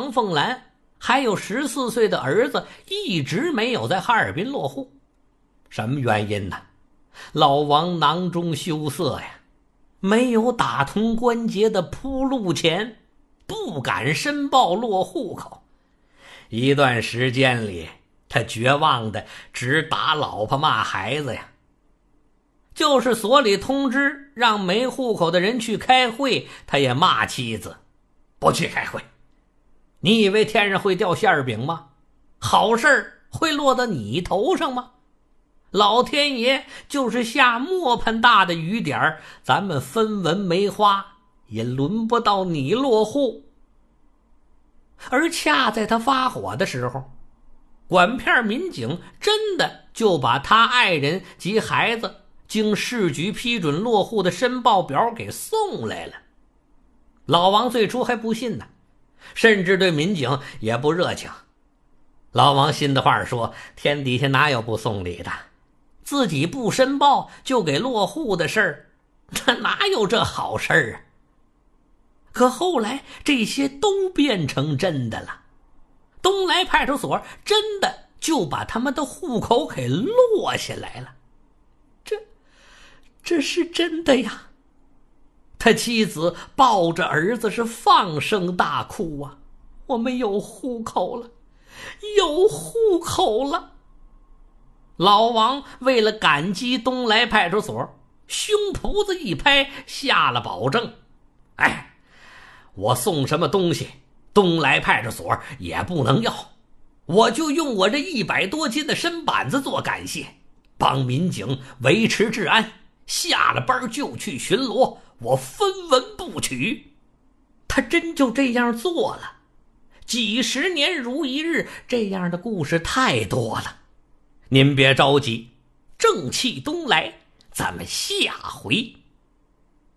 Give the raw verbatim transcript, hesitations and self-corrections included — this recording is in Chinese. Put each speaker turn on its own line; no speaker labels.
王凤兰还有十四岁的儿子一直没有在哈尔滨落户。什么原因呢？老王囊中羞涩呀，没有打通关节的铺路钱，不敢申报落户口。一段时间里，他绝望的只打老婆骂孩子呀。就是所里通知让没户口的人去开会，他也骂妻子不去开会。你以为天上会掉馅饼吗？好事会落到你头上吗？老天爷就是下磨盘大的雨点，咱们分文没花，也轮不到你落户。而恰在他发火的时候，管片民警真的就把他爱人及孩子经市局批准落户的申报表给送来了。老王最初还不信呢，甚至对民警也不热情。老王心的话说，天底下哪有不送礼的，自己不申报就给落户的事儿，这哪有这好事儿啊？可后来这些都变成真的了，东来派出所真的就把他们的户口给落下来了。这这是真的呀。他妻子抱着儿子是放声大哭啊，我们有户口了，有户口了。老王为了感激东来派出所，胸脯子一拍，下了保证，哎，我送什么东西东来派出所也不能要，我就用我这一百多斤的身板子做感谢，帮民警维持治安，下了班就去巡逻，我分文不取。他真就这样做了。几十年如一日，这样的故事太多了。您别着急，正气东来，咱们下回